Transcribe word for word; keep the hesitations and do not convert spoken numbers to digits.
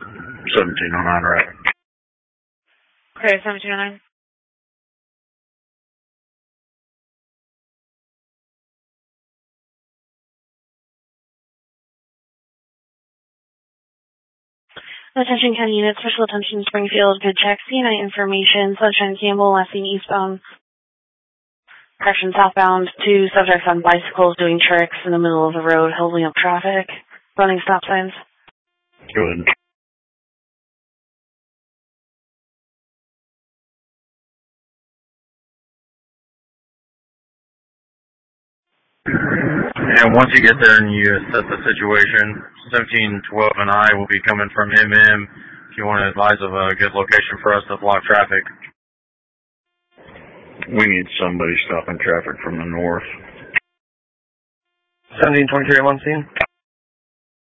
seventeen oh nine, right? Okay, seventeen oh nine. Attention County Unit, Special Attention Springfield, good check, C nine information, Sunshine Campbell, last seen eastbound, correction southbound, two subjects on bicycles doing tricks in the middle of the road, holding up traffic, running stop signs. Go ahead. And once you get there and you assess the situation, seventeen twelve and I will be coming from M M if you want to advise of a good location for us to block traffic. We need somebody stopping traffic from the north. seventeen twenty-three, one scene.